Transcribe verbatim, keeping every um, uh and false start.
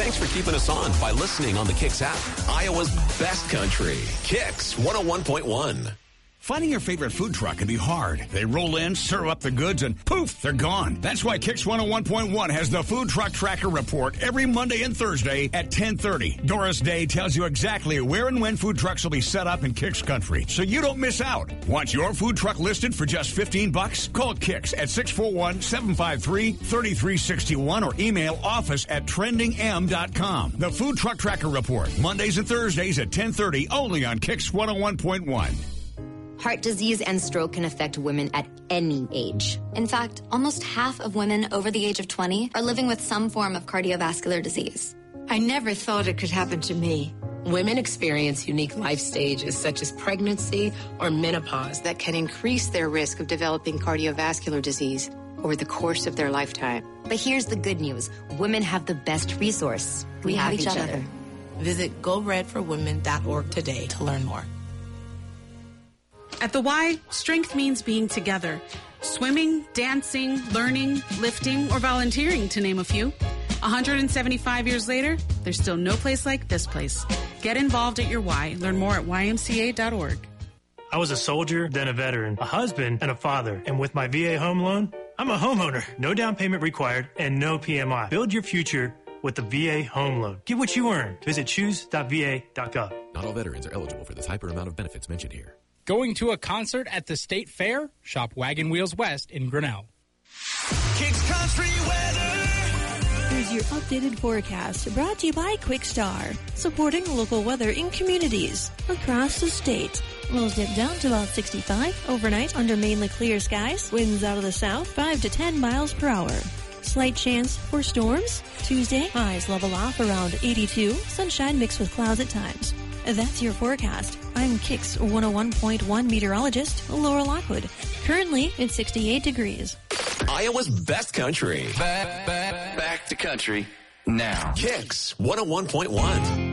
Thanks for keeping us on by listening on the Kicks app. Iowa's best country. Kicks one oh one point one. Finding your favorite food truck can be hard. They roll in, serve up the goods, and poof, they're gone. That's why Kicks one oh one point one has the Food Truck Tracker Report every Monday and Thursday at ten thirty. Doris Day tells you exactly where and when food trucks will be set up in Kicks country, so you don't miss out. Want your food truck listed for just fifteen bucks? Call Kicks at six four one, seven five three, three three six one or email office at trending m dot com. The Food Truck Tracker Report, Mondays and Thursdays at ten thirty, only on Kicks one oh one point one. Heart disease and stroke can affect women at any age. In fact, almost half of women over the age of twenty are living with some form of cardiovascular disease. I never thought it could happen to me. Women experience unique life stages such as pregnancy or menopause that can increase their risk of developing cardiovascular disease over the course of their lifetime. But here's the good news. Women have the best resource. We, we have, have each, each other. other. Visit go red for women dot org today to learn more. At the Y, strength means being together. Swimming, dancing, learning, lifting, or volunteering, to name a few. one hundred seventy-five years later, there's still no place like this place. Get involved at your Y. Learn more at y m c a dot org. I was a soldier, then a veteran, a husband, and a father. And with my V A home loan, I'm a homeowner. No down payment required and no P M I. Build your future with the V A home loan. Get what you earn. Visit choose dot v a dot gov. Not all veterans are eligible for this hyper amount of benefits mentioned here. Going to a concert at the State Fair? Shop Wagon Wheels West in Grinnell. Kicks Country Weather. Here's your updated forecast, brought to you by Quickstar, supporting local weather in communities across the state. Lows dip down to about sixty-five overnight under mainly clear skies. Winds out of the south, five to ten miles per hour. Slight chance for storms. Tuesday, highs level off around eighty-two. Sunshine mixed with clouds at times. That's your forecast. I'm Kicks one oh one point one meteorologist Laura Lockwood. Currently, it's sixty-eight degrees. Iowa's best country. Back, back, back to country now. Kicks one oh one point one.